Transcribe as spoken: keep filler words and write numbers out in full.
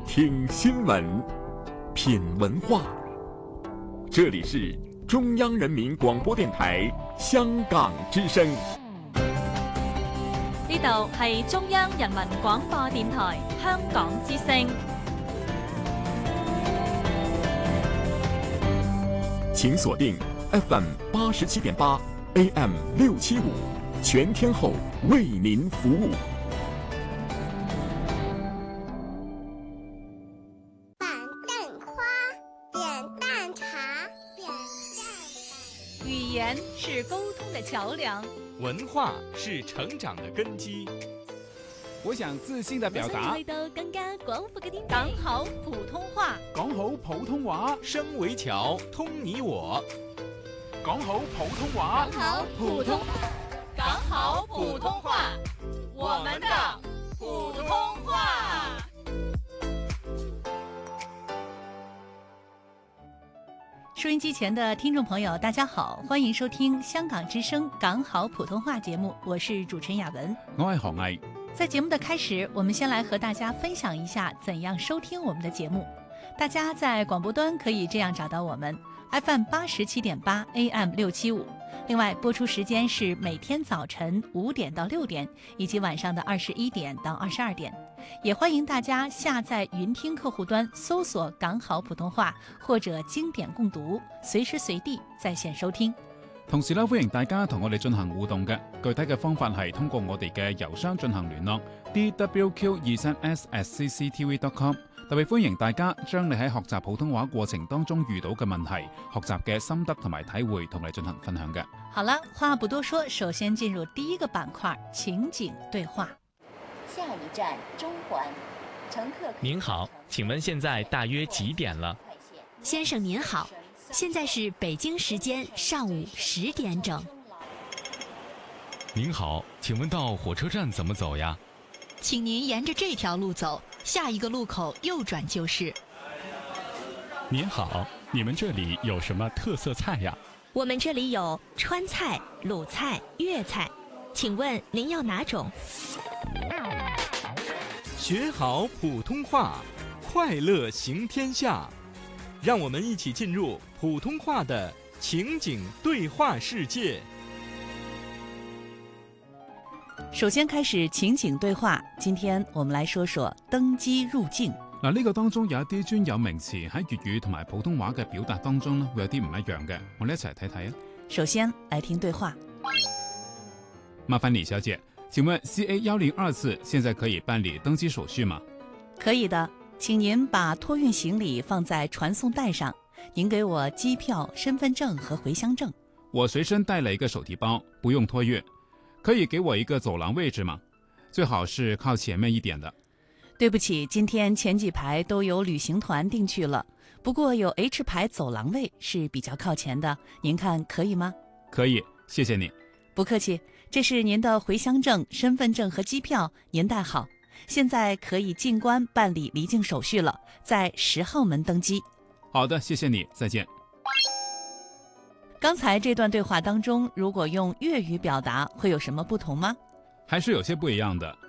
听新闻，品文化。这里是中央人民廣播電台香港之聲。 呢度係中央人民廣播電台香港之聲。 請鎖定 F M 八十七點八 A M 六七五，全天候為您服務。 板凳花，扁担茶，扁担。 語言是溝通的橋梁， 文化是成長的根基。 我想自信的表達， 去到更加廣闊嘅天地。講好普通話， 講好普通話， 聲為橋，通你我。 講好普通話， 講好普通，講好普通話，我們的普通話。收音機前的聽眾朋友，大家好，歡迎收聽香港之聲講好普通話節目，我是主持人雅文， 我係何毅。 在節目的開始，我們先來和大家分享一下怎樣收聽我們的節目。大家在廣播端可以這樣找到我們 F M 八十七點八 A M 六七五，另外播出時間是每天早晨五點到六點，以及晚上的二十一點到二十二點。也歡迎大家下載雲聽客戶端，搜索講好普通話或者經典共讀，隨時隨地在線收聽。 同時咧，歡迎大家同我哋進行互動嘅，具體嘅方法係通過我哋嘅郵箱進行聯絡 d w q 二三 s at c c t v dot com。特別歡迎大家將你喺學習普通話過程當中遇到嘅問題、學習嘅心得同埋體會同你進行分享嘅。 好了，話不多說，首先進入第一個板塊，情景對話。 下一站中環，乘客。 您好，請問現在大約幾點了？ 先生您好，現在是北京時間上午十點整。 您好，請問到火車站怎麼走呀？ 請您沿着這條路走，下一個路口右轉就是。 您好，你們這裡有什麼特色菜呀？ 我們這裡有川菜、魯菜、粵菜，請問您要哪種？ 學好普通話，快樂行天下。讓我們一起進入普通話的情景對話世界。 首先開始情景對話，今天我們來說說登機入境。 嗱，呢個當中有一啲專有名詞喺粵語同埋普通話嘅表達當中咧，會有啲唔一樣嘅。我哋一齊睇睇啊。 首先來聽對話。 麻煩李小姐，請問 C A 一零二次現在可以辦理登機手續嗎？ 可以的，請您把託運行李放在傳送帶上。您給我機票、身份證和回鄉證。 我隨身帶了一個手提包，不用託運。可以給我一個走廊位置嗎？最好是靠前面一點的。 對不起，今天前幾排都有旅行團訂去了，不過有 H 排走廊位是比較靠前的，您看可以嗎？ 可以，謝謝你。 不客氣，這是您的回鄉證、身份證和機票，您帶好。現在可以進關辦理離境手續了，在十號門登機。 好的，謝謝你，再見。 剛才這段對話當中，如果用粵語表達，會有什麼不同嗎？ 還是有些不一樣的。